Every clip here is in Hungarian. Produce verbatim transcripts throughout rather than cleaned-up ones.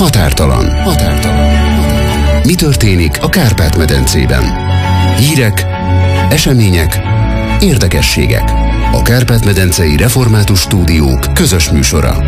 Határtalan. Határtalan. Mi történik a Kárpát-medencében? Hírek, események, érdekességek. A Kárpát-medencei Református Stúdiók közös műsora.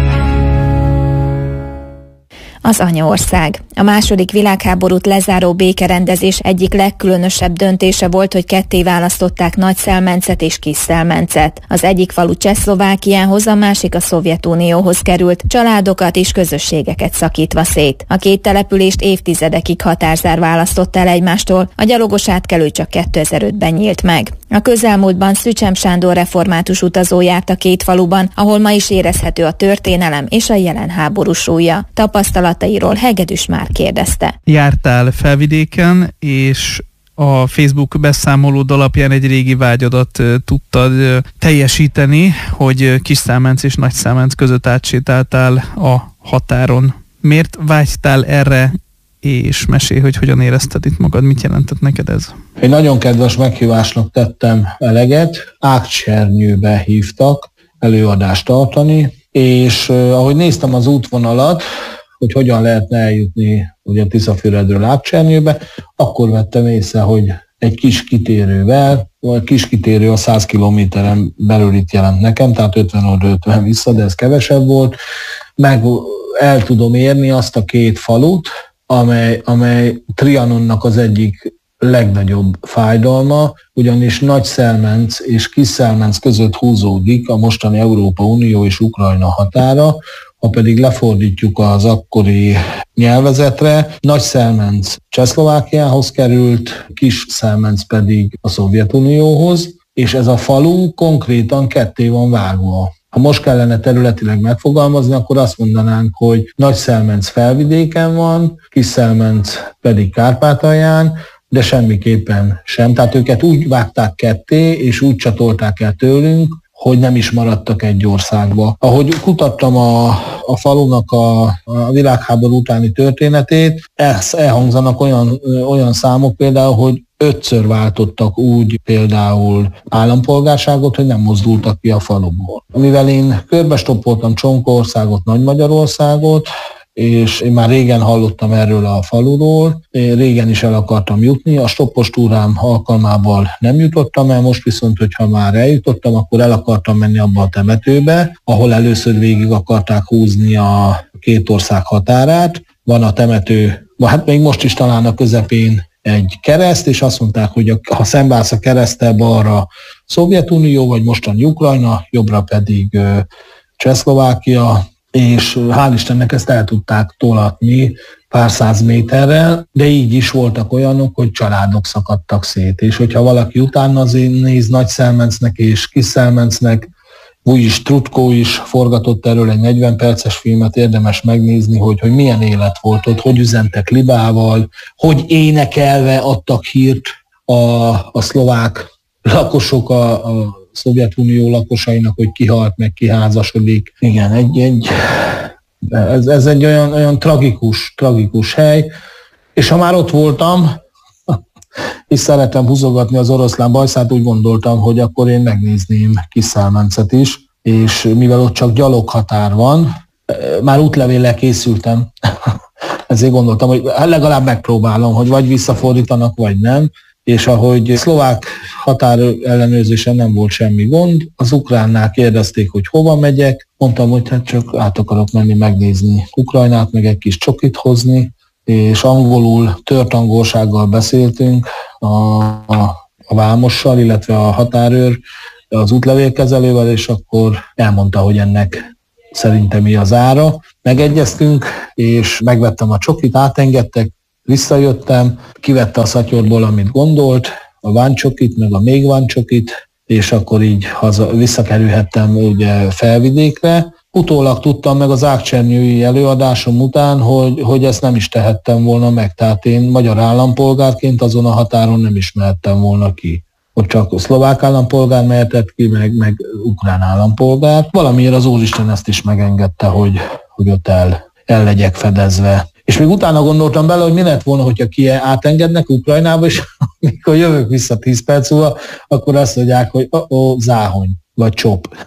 Az anyaország. A második világháborút lezáró békerendezés egyik legkülönösebb döntése volt, hogy ketté választották Nagyszelmencet és Kisszelmencet. Az egyik falu Csehszlovákiához, a másik a Szovjetunióhoz került, családokat és közösségeket szakítva szét. A két települést évtizedekig határzár választott el egymástól, a gyalogos átkelő csak kétezer-ötben nyílt meg. A közelmúltban Szücsem Sándor református utazó járt a két faluban, ahol ma is érezhető a történelem és a jelen háború súlya. Tapasztalatairól Hegedűs már kérdezte. Jártál Felvidéken, és a Facebook beszámolód alapján egy régi vágyadat tudtad teljesíteni, hogy Kisszelmenc és Nagyszelmenc között átsétáltál a határon. Miért vágytál erre, és mesélj, hogy hogyan érezted itt magad, mit jelentett neked ez? Egy nagyon kedves meghívásnak tettem eleget, Ágcsernyőbe hívtak előadást tartani, és eh, ahogy néztem az útvonalat, hogy hogyan lehetne eljutni ugye Tiszafüredről Ágcsernyőbe, akkor vettem észre, hogy egy kis kitérővel, vagy kis kitérő a száz kilométeren belül itt jelent nekem, tehát ötven oda ötven vissza, de ez kevesebb volt, meg el tudom érni azt a két falut, amely, amely Trianonnak az egyik legnagyobb fájdalma, ugyanis Nagyszelmenc és Kisszelmenc között húzódik a mostani Európa Unió és Ukrajna határa, ha pedig lefordítjuk az akkori nyelvezetre, Nagyszelmenc Csehszlovákiához került, Kisszelmenc pedig a Szovjetunióhoz, és ez a falu konkrétan ketté van vágva. Ha most kellene területileg megfogalmazni, akkor azt mondanánk, hogy Nagyszelmenc Felvidéken van, Kisszelmenc pedig Kárpátalján, de semmiképpen sem. Tehát őket úgy vágták ketté, és úgy csatolták el tőlünk, hogy nem is maradtak egy országba. Ahogy kutattam a, a falunak a, a világháború utáni történetét, ez elhangzanak olyan, olyan számok például, hogy ötször váltottak úgy például állampolgárságot, hogy nem mozdultak ki a faluból. Mivel én körbestoppoltam Csonkországot, Nagy-Magyarországot, és én már régen hallottam erről a faluról, én régen is el akartam jutni, a stoppos túrám alkalmával nem jutottam el, most viszont, hogyha már eljutottam, akkor el akartam menni abba a temetőbe, ahol először végig akarták húzni a két ország határát. Van a temető, hát még most is talán a közepén egy kereszt, és azt mondták, hogy ha szembeállsz a kereszttel, balra Szovjetunió, vagy mostani Ukrajna, jobbra pedig Csehszlovákia, és hál' Istennek ezt el tudták tolatni pár száz méterrel, de így is voltak olyanok, hogy családok szakadtak szét, és hogyha valaki utána néz Nagyszelmencnek és Kisszelmencnek, Vujis Trutko is forgatott erről egy negyven perces filmet, érdemes megnézni, hogy, hogy milyen élet volt ott, hogy üzentek libával, hogy énekelve adtak hírt a, a szlovák lakosok a, a Szovjetunió lakosainak, hogy kihalt, meg kiházasodik. Igen, egy, egy, ez, ez egy olyan, olyan tragikus, tragikus hely, és ha már ott voltam, és szeretem húzogatni az oroszlán bajszát, úgy gondoltam, hogy akkor én megnézném Kisszelmencet is, és mivel ott csak gyaloghatár van, már útlevéllel készültem, ezért gondoltam, hogy legalább megpróbálom, hogy vagy visszafordítanak, vagy nem, és ahogy szlovák határ ellenőrzésen nem volt semmi gond, az ukránnál kérdezték, hogy hova megyek, mondtam, hogy hát csak át akarok menni megnézni Ukrajnát, meg egy kis csokit hozni, és angolul, tört angolsággal beszéltünk a, a, a vámossal, illetve a határőr, az útlevélkezelővel, és akkor elmondta, hogy ennek szerintem mi az ára. Megegyeztünk, és megvettem a csokit, átengedtek, visszajöttem, kivette a szatyorból, amit gondolt, a váncsokit, meg a még váncsokit, és akkor így haza, visszakerülhettem ugye Felvidékre. Utólag tudtam meg az ágcsernyői előadásom után, hogy, hogy ezt nem is tehettem volna meg. Tehát én magyar állampolgárként azon a határon nem is mehettem volna ki. Ott csak szlovák állampolgár mehetett ki, meg, meg ukrán állampolgár. Valamiért az Úristen ezt is megengedte, hogy, hogy ott el, el legyek fedezve. És még utána gondoltam bele, hogy mi lett volna, hogyha ki átengednek Ukrajnába, és amikor jövök vissza tíz perc múlva, akkor azt mondják, hogy ó, záhony, vagy csop.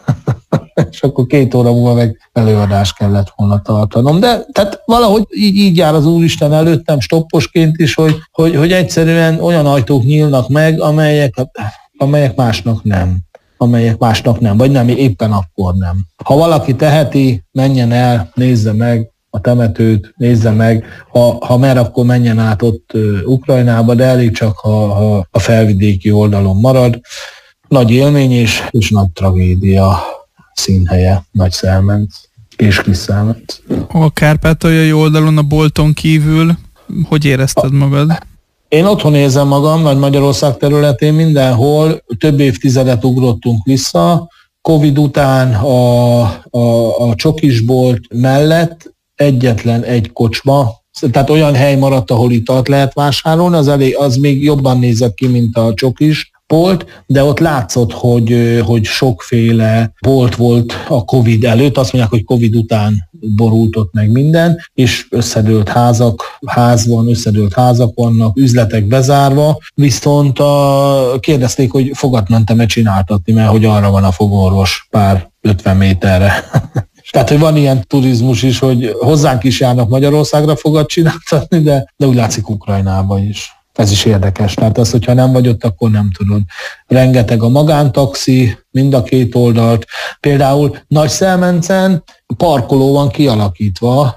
és akkor két óra múlva meg előadást kellett volna tartanom. De tehát valahogy így, így jár az Úristen előttem stopposként is, hogy, hogy, hogy egyszerűen olyan ajtók nyílnak meg, amelyek, amelyek másnak nem. amelyek másnak nem, vagy nem, éppen akkor nem. Ha valaki teheti, menjen el, nézze meg a temetőt, nézze meg, ha, ha mer, akkor menjen át ott uh, Ukrajnába, de elég csak, ha, ha a felvidéki oldalon marad. Nagy élmény és, és nagy tragédia színhelye, Nagyszelmenc és Kisszelmenc. A kárpátaljai oldalon, a bolton kívül, hogy érezted magad? Én otthon érzem magam, Nagy Magyarország területén mindenhol, több évtizedet ugrottunk vissza. Covid után a, a, a csokisbolt mellett egyetlen egy kocsma, tehát olyan hely maradt, ahol italt lehet vásárolni, az, elég, az még jobban nézett ki, mint a csokis bolt, de ott látszott, hogy, hogy sokféle bolt volt a Covid előtt, azt mondják, hogy Covid után borult ott meg minden, és összedőlt házak, ház van, összedőlt házak vannak, üzletek bezárva, viszont a, kérdezték, hogy fogat mentem-e csináltatni, mert hogy arra van a fogorvos pár ötven méterre. Tehát, hogy van ilyen turizmus is, hogy hozzánk is járnak Magyarországra fogat csináltatni, de, de úgy látszik Ukrajnába is. Ez is érdekes. Tehát az, hogyha nem vagy ott, akkor nem tudod. Rengeteg a magántaxi, mind a két oldalt. Például Nagyszelmencen parkoló van kialakítva,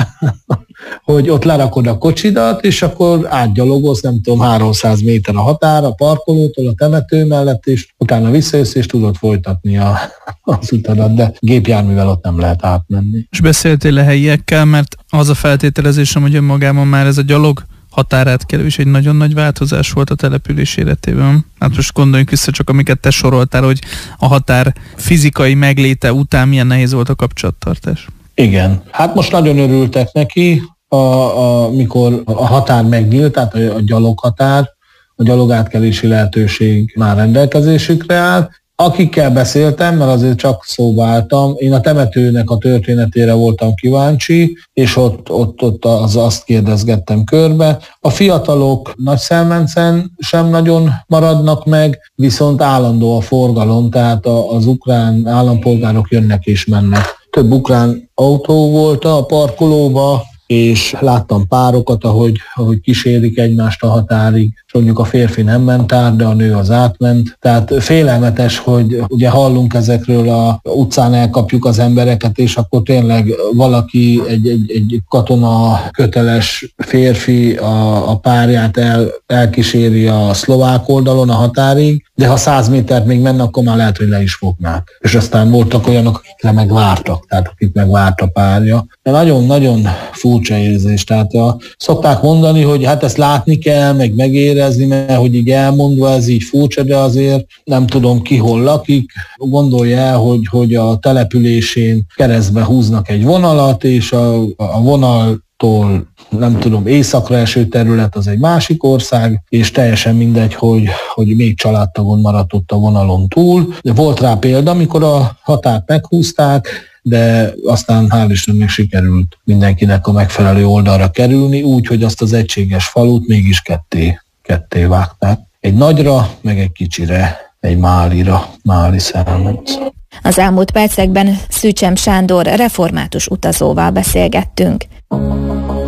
hogy ott lerakod a kocsidat, és akkor átgyalogolsz, nem tudom, háromszáz méter a határ a parkolótól, a temető mellett, és utána visszajössz, és tudod folytatni a, az utadat, de gépjárművel ott nem lehet átmenni. És beszéltél a helyiekkel, mert az a feltételezésem, hogy önmagában már ez a gyalog határátkelés egy nagyon nagy változás volt a település életében. Hát most gondoljunk vissza csak, amiket te soroltál, hogy a határ fizikai megléte után milyen nehéz volt a kapcsolattartás. Igen. Hát most nagyon örültek neki, a, a, mikor a határ megnyílt, tehát a, a gyaloghatár, a gyalogátkelési lehetőség már rendelkezésükre áll. Akikkel beszéltem, mert azért csak szóba álltam, én a temetőnek a történetére voltam kíváncsi, és ott, ott, ott az, azt kérdezgettem körbe. A fiatalok Nagyszelmencen sem nagyon maradnak meg, viszont állandó a forgalom, tehát az ukrán állampolgárok jönnek és mennek. Több ukrán autó volt a parkolóba, és láttam párokat, ahogy, ahogy kísérik egymást a határig, és mondjuk a férfi nem ment át, de a nő az átment. Tehát félelmetes, hogy ugye hallunk ezekről, a utcán elkapjuk az embereket, és akkor tényleg valaki, egy, egy, egy katona köteles férfi a, a párját el, elkíséri a szlovák oldalon a határig, de ha száz métert még menne, akkor már lehet, hogy le is fognák. És aztán voltak olyanok, akikre meg vártak, tehát akik meg várt a párja. De nagyon-nagyon furcsa érzés. Tehát a, szokták mondani, hogy hát ezt látni kell, meg megérezni, mert hogy így elmondva ez így furcsa, de azért nem tudom ki hol lakik. Gondolja el, hogy, hogy a településén keresztbe húznak egy vonalat, és a, a vonaltól nem tudom, északra eső terület az egy másik ország, és teljesen mindegy, hogy, hogy még családtagon maradt ott a vonalon túl. De volt rá példa, amikor a határt meghúzták, de aztán hál' Istennek sikerült mindenkinek a megfelelő oldalra kerülni, úgy, hogy azt az egységes falut mégis ketté, ketté vágták. Egy nagyra, meg egy kicsire, egy málira, máli Szelmenc. Az elmúlt percekben Szűcsem Sándor református utazóval beszélgettünk.